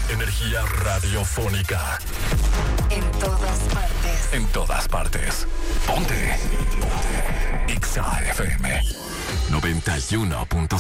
Energía radiofónica. En todas partes. En todas partes. Ponte. Ponte. Exa FM 91.5.